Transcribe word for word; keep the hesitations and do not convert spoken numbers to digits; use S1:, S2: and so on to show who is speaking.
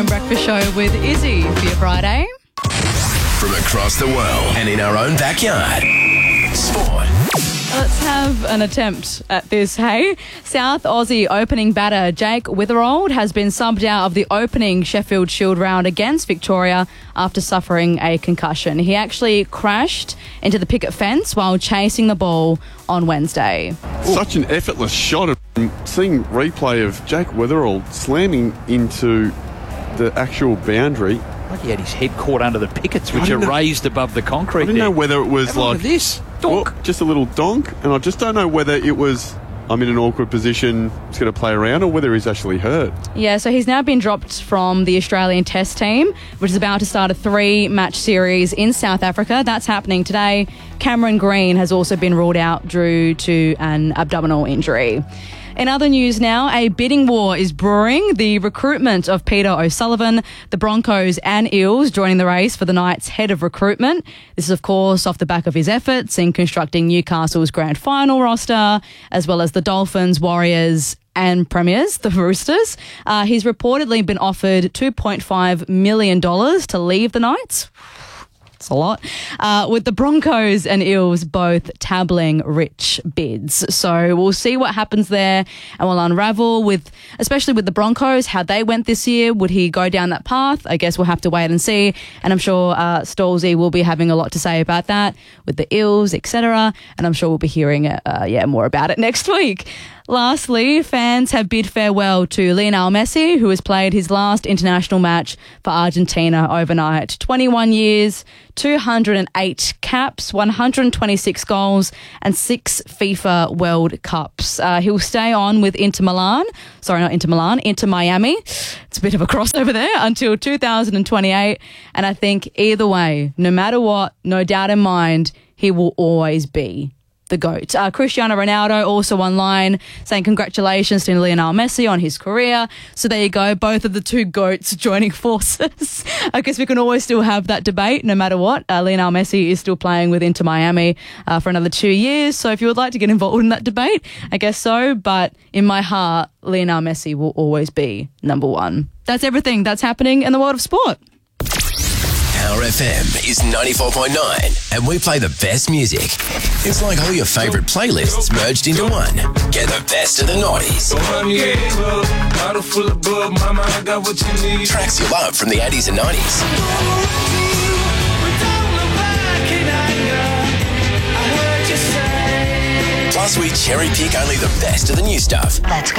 S1: Breakfast Show with Izzy for your Friday.
S2: From across the world and in our own backyard. Sport.
S1: Let's have an attempt at this, hey? South Aussie opening batter Jake Witherold has been subbed out of the opening Sheffield Shield round against Victoria after suffering a concussion. He actually crashed into the picket fence while chasing the ball on Wednesday.
S3: Such an effortless shot. I'm seeing replay of Jake Witherold slamming into the actual boundary.
S4: Like he had his head caught under the pickets, which are
S3: know,
S4: raised above the concrete.
S3: I didn't
S4: there.
S3: know whether it was
S4: Have a look
S3: like
S4: at this donk.
S3: Well, just a little donk, and I just don't know whether it was I'm in an awkward position, just going to play around, or whether he's actually hurt.
S1: Yeah, so he's now been dropped from the Australian Test team, which is about to start a three-match series in South Africa. That's happening today. Cameron Green has also been ruled out due to an abdominal injury. In other news now, a bidding war is brewing. The recruitment of Peter O'Sullivan, the Broncos and Eels joining the race for the Knights' head of recruitment. This is, of course, off the back of his efforts in constructing Newcastle's grand final roster, as well as the Dolphins, Warriors and Premiers, the Roosters. Uh, he's reportedly been offered two point five million dollars to leave the Knights. It's a lot. Uh, with the Broncos and Eels both tabling rich bids. So we'll see what happens there, and we'll unravel with, especially with the Broncos, how they went this year. Would he go down that path? I guess we'll have to wait and see. And I'm sure uh, Stolzy will be having a lot to say about that with the Eels, et cetera. And I'm sure we'll be hearing uh, yeah, more about it next week. Lastly, fans have bid farewell to Lionel Messi, who has played his last international match for Argentina overnight. twenty-one years, two hundred eight caps, one hundred twenty-six goals and six FIFA World Cups. Uh, he'll stay on with Inter Milan. Sorry, not Inter Milan, Inter Miami. It's a bit of a crossover there until two thousand twenty-eight. And I think either way, no matter what, no doubt in mind, he will always be the GOAT. Uh, Cristiano Ronaldo also online saying congratulations to Lionel Messi on his career. So there you go, both of the two GOATs joining forces. I guess we can always still have that debate no matter what. Uh, Lionel Messi is still playing with Inter Miami uh, for another two years. So if you would like to get involved in that debate, I guess so. But in my heart, Lionel Messi will always be number one. That's everything that's happening in the world of sport.
S2: Power F M is ninety-four point nine, and we play the best music. It's like all your favourite playlists merged into one. Get the best of the noughties. Tracks you love from the eighties and nineties. Plus, we cherry pick only the best of the new stuff.
S5: Let's go.